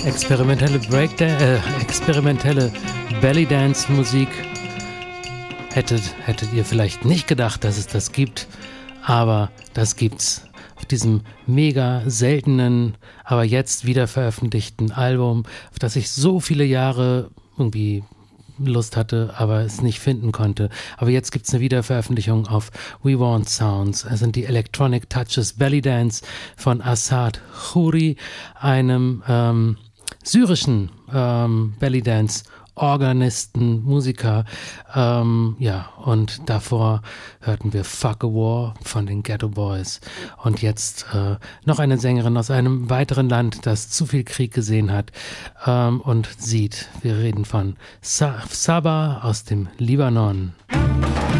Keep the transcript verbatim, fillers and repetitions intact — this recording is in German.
Experimentelle Breakdance, äh, experimentelle Bellydance-Musik. Hättet, hättet ihr vielleicht nicht gedacht, dass es das gibt, aber das gibt's auf diesem mega seltenen, aber jetzt wieder veröffentlichten Album, auf das ich so viele Jahre irgendwie Lust hatte, aber es nicht finden konnte. Aber jetzt gibt es eine Wiederveröffentlichung auf We Want Sounds. Es sind die Electronic Touches Bellydance von Assad Khoury, einem ähm, syrischen ähm, Bellydance Organisten, Musiker, ähm, ja, und davor hörten wir Fuck a War von den Ghetto Boys und jetzt äh, noch eine Sängerin aus einem weiteren Land, das zu viel Krieg gesehen hat ähm, und sieht. Wir reden von Sa- Saba aus dem Libanon.